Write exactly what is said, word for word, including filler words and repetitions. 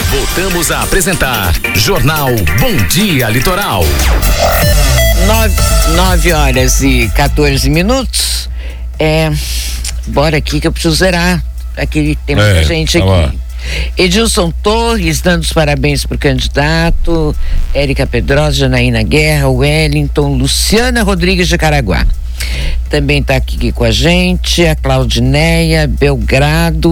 Voltamos a apresentar Jornal Bom Dia Litoral. Nove, nove horas e quatorze minutos. É, bora aqui que eu preciso zerar. Aqui tem muita É, gente tá aqui. lá. Edilson Torres dando os parabéns pro candidato, Érica Pedrosa, Janaína Guerra, Wellington, Luciana Rodrigues de Caraguá. Também tá aqui com a gente a Claudineia Belgrado.